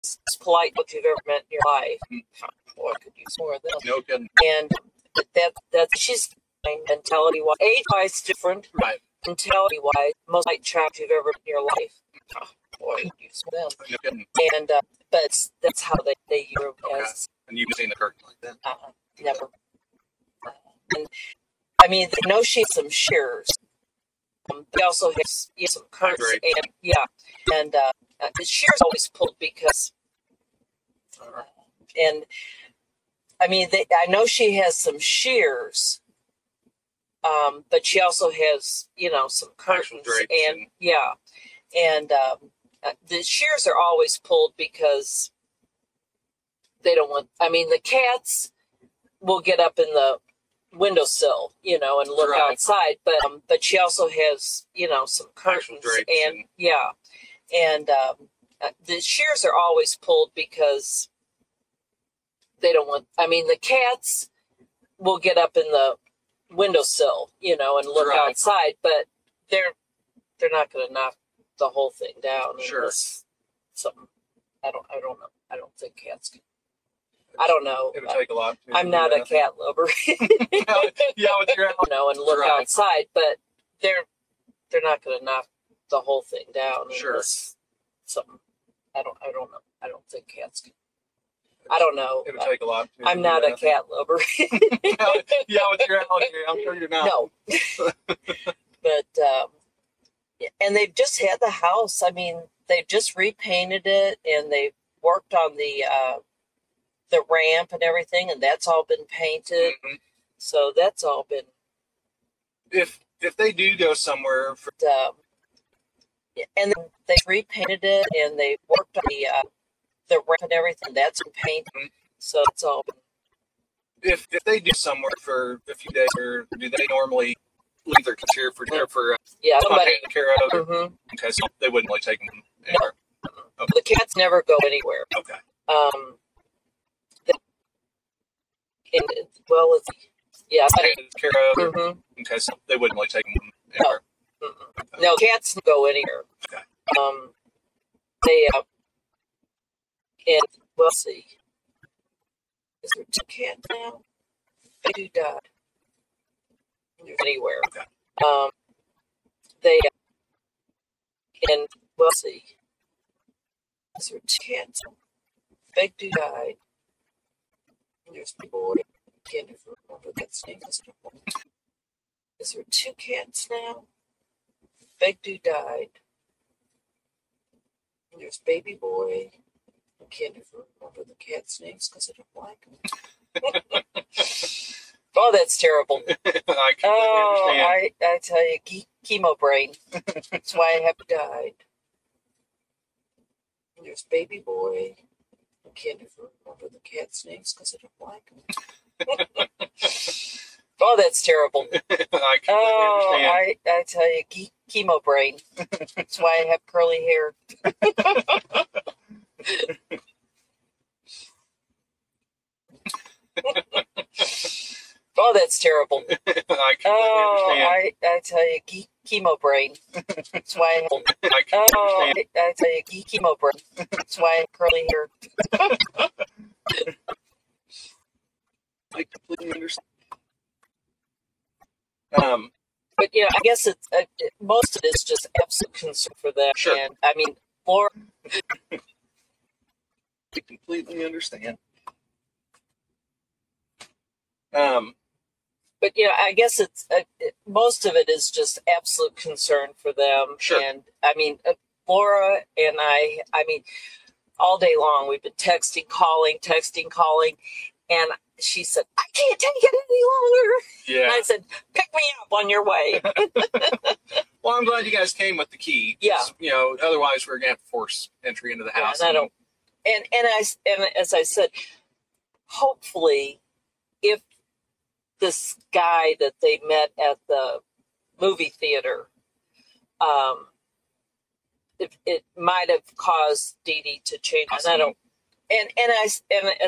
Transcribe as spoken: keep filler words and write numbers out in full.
polite what you've ever met in your life. Boy, I could use more of this. No kidding. And that that's she's mentality wise, age wise different. Right. Mentality wise, most like child you've ever met in your life. Oh, boy, I could use more of them. No kidding. And uh, but it's, that's how they they use Okay. as And you've seen the curtain like that? uh, never. Uh, and I mean, they know she has some shears. Um, they also have you know, some curtains, Right. and yeah, and uh, uh, the shears always pulled because, uh, and I mean, they, I know she has some shears, um, but she also has you know some curtains, drapes and and- yeah, and um, uh, the shears are always pulled because they don't want. I mean, the cats will get up in the windowsill, you know, and look Right. outside. But um, but she also has, you know, some curtains, drapes and and- yeah, and um, uh, the shears are always pulled because they don't want. I mean, the cats will get up in the windowsill, you know, and look Right. outside. But they're they're not going to knock the whole thing down. Sure. Unless something. I don't. I don't know. I don't think cats can. I don't know. It would take a lot. to I'm do not a that. cat lover. Yeah, with your you know, and look Right. outside, but they're they're not going to knock the whole thing down. Sure. Unless something. I don't. I don't know. I don't think cats can. I don't know. It would take a lot. to I'm do not a that. cat lover. Yeah, with your allergy, I'm sure you're not. No. But um, yeah, and they've just had the house. I mean, they've just repainted it, and they've worked on the uh, the ramp and everything, and that's all been painted. Mhm. So that's all been. If if they do go somewhere for Um, yeah, and they repainted it, and they worked on the uh, the ramp and everything. That's been painted. Mhm. So it's all been. if if they do somewhere for a few days, or do they normally leave their kids here for dinner for uh, Yeah, somebody somebody. taking care of? Or, Mhm. okay, so they wouldn't really take them anywhere. The cats never go anywhere. Okay. Um, they, and, well, let's see. Yeah. Taken care of. Or, Mhm. okay, so they wouldn't really take them anywhere. Mm-mm. No, cats don't go anywhere. Okay. Um, they uh, and well, let's see. Is there two cats now? They do die. Anywhere. Okay. Um, they uh, and well, let's see. Is there two cats? Big dude died. There's the boy. Can't even remember that name. Is there two cats now? Big dude died. There's baby boy. I can't even remember the cat's names because I don't like them. Oh, that's terrible. I completely Oh, understand. I, I tell you, che- chemo brain. That's why I have died. There's baby boy. I can't even remember the cat's names because I don't like them. Oh, that's terrible. I completely Oh, understand. I, I tell you, che- chemo brain. That's why I have curly hair. Oh, that's terrible. I completely Oh, understand. I, I tell you, che- chemo brain. That's why I have, I completely oh, understand. I, I tell you, che- chemo brain. That's why I have curly hair. I completely understand. Um, But you know, I guess it's uh, it, most of it is just absolute concern for them. Sure. And I mean, Laura, I completely understand. Um, but you know, I guess it's uh, it, most of it is just absolute concern for them. Sure. And I mean, uh, Laura and I, I mean, all day long we've been texting, calling, texting, calling, and she said, "I can't take it any longer." And yeah. I said, "Pick me up on your way." Well, I'm glad you guys came with the key. 'Cause, Yeah. You know, otherwise we're gonna have to force entry into the Yeah, house. and I don't. And and I s- and as I said, hopefully, if this guy that they met at the movie theater, um, if it might have caused Dee Dee to change, and I don't. And and I s- and as